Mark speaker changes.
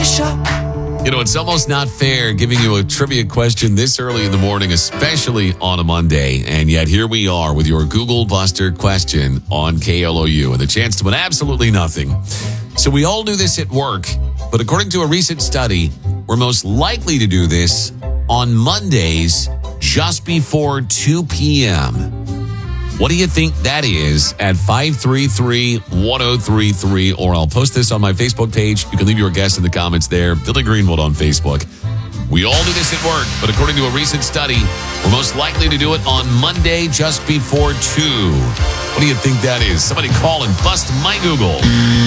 Speaker 1: You know, it's almost not fair giving you a trivia question this early in the morning, especially on a Monday. And yet here we are with your Google Buster question on KLOU and the chance to win absolutely nothing. So we all do this at work, but according to a recent study, we're most likely to do this on Mondays just before 2 p.m. What do you think that is at 533-1033? Or I'll post this on my Facebook page. You can leave your guess in the comments there. Billy Greenwood on Facebook. We all do this at work, but according to a recent study, we're most likely to do it on Monday just before 2. What do you think that is? Somebody call and bust my Google.